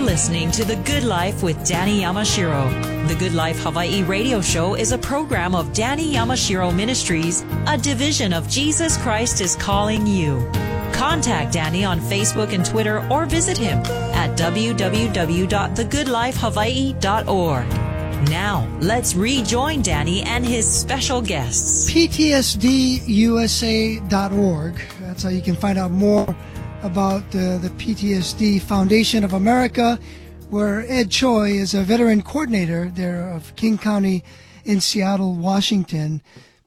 listening to The Good Life with Danny Yamashiro. The Good Life Hawaii radio show is a program of Danny Yamashiro Ministries, a division of Jesus Christ is Calling You. Contact Danny on Facebook and Twitter or visit him at www.thegoodlifehawaii.org. Now, let's rejoin Danny and his special guests. PTSDUSA.org. That's how you can find out more about the PTSD Foundation of America, where Ed Choi is a veteran coordinator there of King County in Seattle, Washington.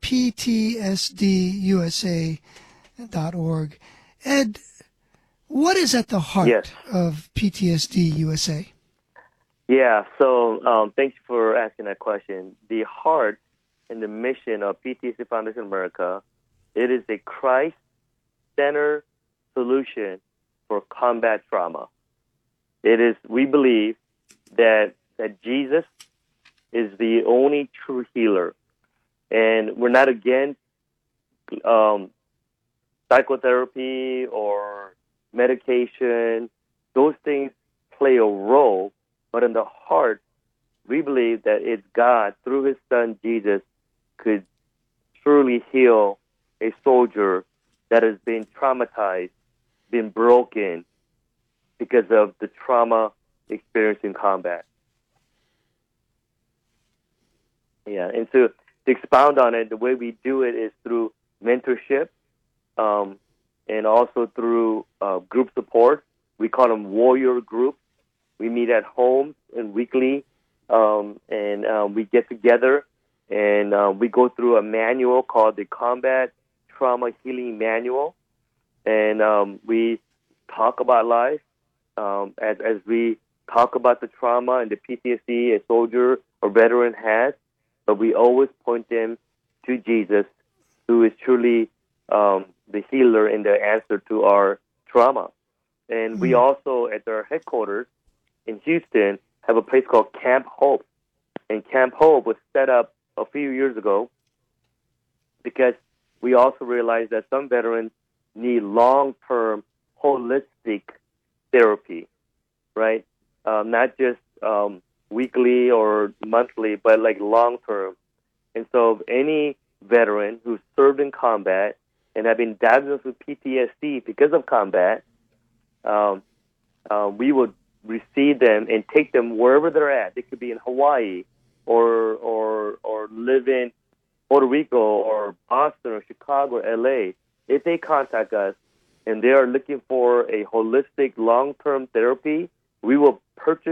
PTSDUSA.org. Ed, what is at the heart of PTSD USA? Yeah, so thank you for asking that question. The heart and the mission of PTSD Foundation America, it is a Christ-centered solution for combat trauma. It is, we believe that Jesus is the only true healer, and we're not against psychotherapy or medication. Those things play a role, but in the heart, we believe that it's God, through his son Jesus, could truly heal a soldier that has been traumatized, been broken because of the trauma experienced in combat. Yeah, and so to expound on it, the way we do it is through mentorship and also through group support. We call them warrior groups. We meet at home and weekly, and we get together, and we go through a manual called the Combat Trauma Healing Manual, and we talk about life as we talk about the trauma and the PTSD a soldier or veteran has, but we always point them to Jesus, who is truly the healer and the answer to our trauma. And we also, at our headquarters in Houston, have a place called Camp Hope. And Camp Hope was set up a few years ago because we also realized that some veterans need long-term, holistic therapy, right? Not just weekly or monthly, but like long-term. And so any veteran who's served in combat and have been diagnosed with PTSD because of combat, we would receive them and take them wherever they're at. They could be in Hawaii or live in Puerto Rico or Boston or Chicago or LA. If they contact us and they are looking for a holistic long-term therapy, we will purchase